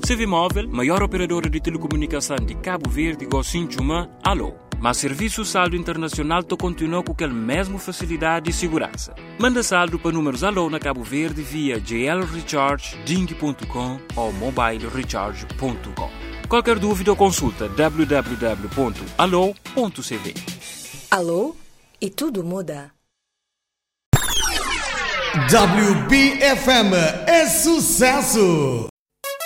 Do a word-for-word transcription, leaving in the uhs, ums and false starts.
Civimóvel, maior operadora de telecomunicação de Cabo Verde, Gocinchuma, alô. Mas serviço saldo internacional to continua com aquela mesma facilidade e segurança. Manda saldo para números alô na Cabo Verde via j l recharge ding ponto com ou mobile recharge ponto com. Qualquer dúvida ou consulta w w w ponto alô ponto c v. Alô? E tudo muda. W B F M é sucesso!